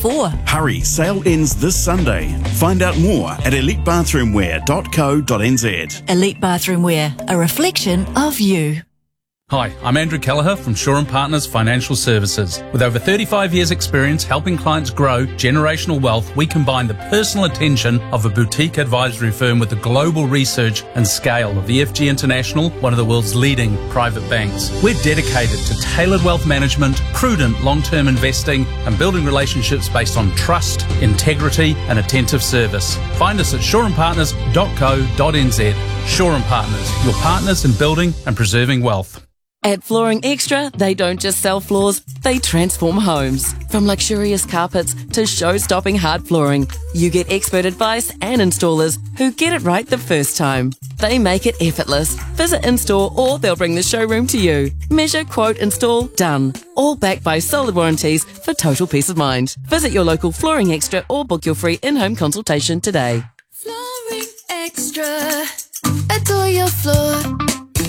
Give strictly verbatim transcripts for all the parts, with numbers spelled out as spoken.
before. Hurry, sale ends this Sunday. Find out more at elite bathroom wear dot co dot n z. Elite Bathroom Wear, a reflection of you. Hi, I'm Andrew Kelleher from Shaw and Partners Financial Services. With over thirty-five years experience helping clients grow generational wealth, we combine the personal attention of a boutique advisory firm with the global research and scale of the F G International, one of the world's leading private banks. We're dedicated to tailored wealth management, prudent long-term investing, and building relationships based on trust, integrity, and attentive service. Find us at shaw and partners dot co dot n z. Shaw and Partners, your partners in building and preserving wealth. At Flooring Extra, they don't just sell floors, they transform homes. From luxurious carpets to show-stopping hard flooring, you get expert advice and installers who get it right the first time. They make it effortless. Visit in-store or they'll bring the showroom to you. Measure, quote, install, done. All backed by solid warranties for total peace of mind. Visit your local Flooring Extra or book your free in-home consultation today. Flooring Extra. Adore your floor.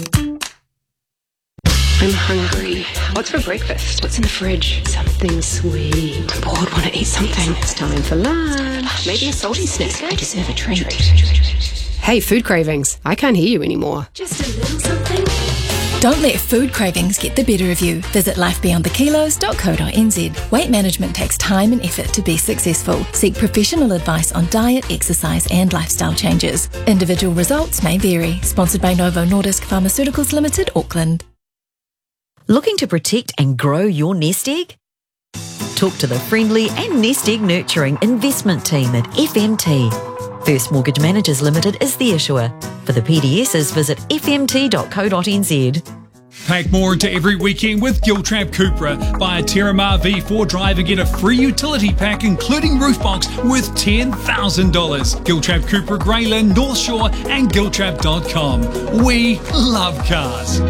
I'm hungry. What's for breakfast? What's in the fridge? Something sweet. I'm bored, want to eat something. It's time for lunch. Maybe a salty snack. I deserve a treat. Hey, food cravings. I can't hear you anymore. Just a little something. Don't let food cravings get the better of you. Visit life beyond the kilos dot co dot n z. Weight management takes time and effort to be successful. Seek professional advice on diet, exercise and lifestyle changes. Individual results may vary. Sponsored by Novo Nordisk Pharmaceuticals Limited, Auckland. Looking to protect and grow your nest egg? Talk to the friendly and nest egg nurturing investment team at F M T. First Mortgage Managers Limited is the issuer. For the P D Ss, visit f m t dot co dot n z. Pack more into every weekend with Giltrap Cupra. Buy a Terramar V four drive and get a free utility pack including roof box worth ten thousand dollars. Giltrap Cupra, Greyland, North Shore and giltrap dot com. We love cars.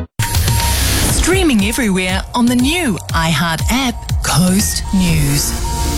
Streaming everywhere on the new iHeart app, Coast News.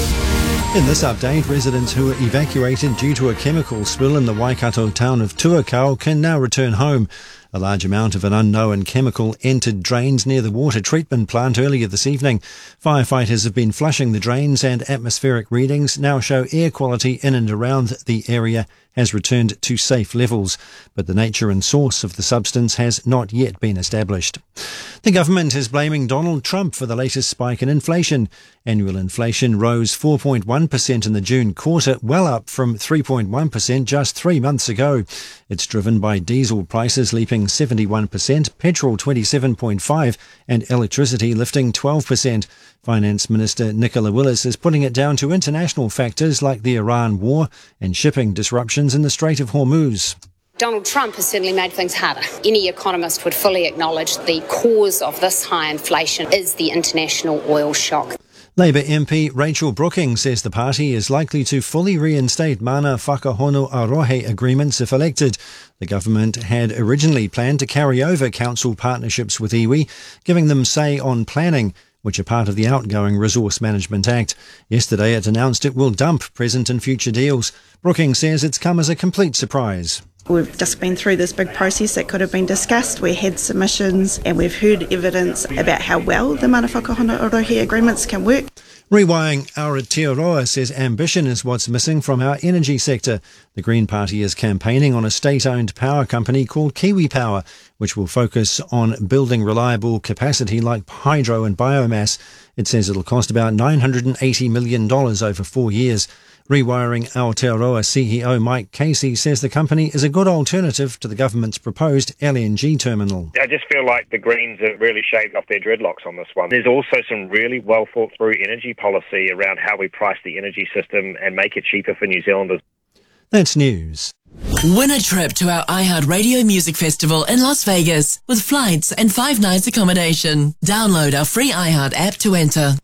In this update, residents who were evacuated due to a chemical spill in the Waikato town of Tuakau can now return home. A large amount of an unknown chemical entered drains near the water treatment plant earlier this evening. Firefighters have been flushing the drains and atmospheric readings now show air quality in and around the area has returned to safe levels, but the nature and source of the substance has not yet been established. The government is blaming Donald Trump for the latest spike in inflation. Annual inflation rose four point one percent in the June quarter, well up from three point one percent just three months ago. It's driven by diesel prices leaping seventy-one percent, petrol twenty-seven point five percent and electricity lifting twelve percent. Finance Minister Nicola Willis is putting it down to international factors like the Iran war and shipping disruptions in the Strait of Hormuz. Donald Trump has certainly made things harder. Any economist would fully acknowledge the cause of this high inflation is the international oil shock. Labour M P Rachel Brooking says the party is likely to fully reinstate Mana Whakahono-a-Rohe agreements if elected. The government had originally planned to carry over council partnerships with iwi, giving them say on planning, which are part of the outgoing Resource Management Act. Yesterday it announced it will dump present and future deals. Brooking says it's come as a complete surprise. We've just been through this big process that could have been discussed. We had submissions and we've heard evidence about how well the Mana Whakahono-a-Rohe agreements can work. Rewiring Aotearoa says ambition is what's missing from our energy sector. The Green Party is campaigning on a state-owned power company called Kiwi Power, which will focus on building reliable capacity like hydro and biomass. It says it'll cost about nine hundred eighty million dollars over four years. Rewiring Aotearoa C E O Mike Casey says the company is a good alternative to the government's proposed L N G terminal. I just feel like the Greens have really shaved off their dreadlocks on this one. There's also some really well thought through energy policy around how we price the energy system and make it cheaper for New Zealanders. That's news. Win a trip to our iHeart Radio Music Festival in Las Vegas with flights and five nights accommodation. Download our free iHeart app to enter.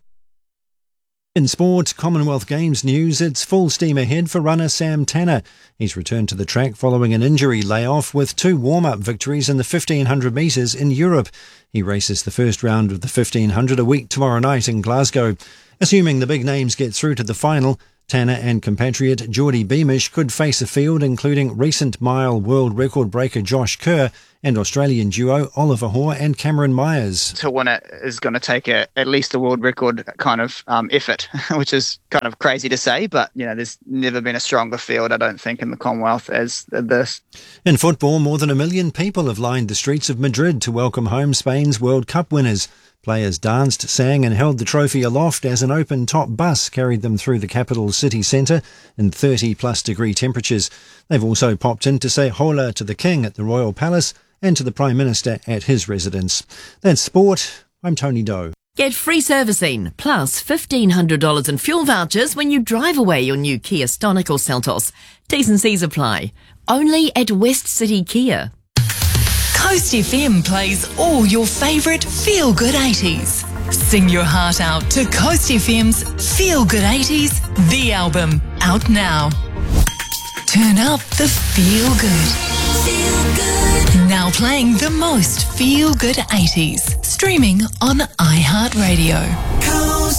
In sport, Commonwealth Games news, it's full steam ahead for runner Sam Tanner. He's returned to the track following an injury layoff with two warm-up victories in the fifteen hundred metres in Europe. He races the first round of the fifteen hundred a week tomorrow night in Glasgow. Assuming the big names get through to the final, Tanner and compatriot Geordie Beamish could face a field including recent mile world record breaker Josh Kerr and Australian duo Oliver Hoare and Cameron Myers. To win it is going to take a, at least a world record kind of um, effort, which is kind of crazy to say, but you know, there's never been a stronger field, I don't think, in the Commonwealth as this. In football, more than a million people have lined the streets of Madrid to welcome home Spain's World Cup winners. Players danced, sang and held the trophy aloft as an open-top bus carried them through the capital's city centre in thirty-plus degree temperatures. They've also popped in to say hola to the King at the Royal Palace and to the Prime Minister at his residence. That's sport. I'm Tony Doe. Get free servicing plus fifteen hundred dollars in fuel vouchers when you drive away your new Kia Stonic or Seltos. T's and C's apply. Only at West City Kia. Coast F M plays all your favourite feel-good eighties. Sing your heart out to Coast F M's Feel Good eighties, the album, out now. Turn up the feel good. Feel good. Now playing the most feel-good eighties. Streaming on iHeartRadio.